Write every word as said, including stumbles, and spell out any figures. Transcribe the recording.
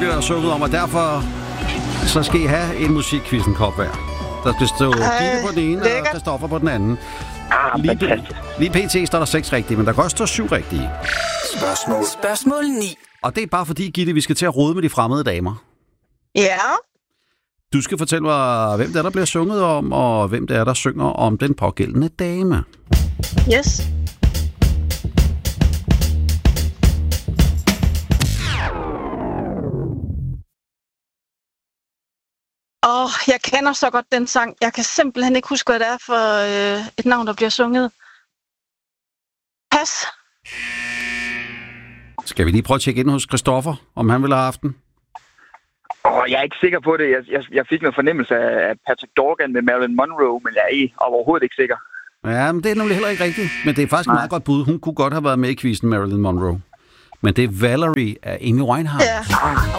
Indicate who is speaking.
Speaker 1: bliver der sunget om, og derfor så skal I have en musikquizzen kop hver. Der skal stå Gitte på den ene, lækkert. Og Christoffer på den anden.
Speaker 2: Ah,
Speaker 1: lige, lige pt. Står der seks rigtige, men der kan også stå syv rigtige.
Speaker 3: Spørgsmål. Spørgsmål ni.
Speaker 1: Og det er bare fordi, Gitte, vi skal til at rode med de fremmede damer.
Speaker 4: Ja.
Speaker 1: Du skal fortælle mig, hvem det er, der bliver sunget om, og hvem det er, der synger om den pågældende dame.
Speaker 4: Yes. Åh, oh, jeg kender så godt den sang. Jeg kan simpelthen ikke huske, hvad det er for øh, et navn, der bliver sunget. Pas.
Speaker 1: Skal vi lige prøve at tjekke ind hos Christoffer, om han vil have haft den?
Speaker 2: Oh, jeg er ikke sikker på det. Jeg, jeg, jeg fik noget fornemmelse af Patrick Dorgan med Marilyn Monroe, men jeg er overhovedet ikke sikker.
Speaker 1: Ja, men det er nemlig heller ikke rigtigt. Men det er faktisk et meget godt bud. Hun kunne godt have været med i quizzen Marilyn Monroe. Men det er Valerie af Amy Winehouse.
Speaker 4: Ja.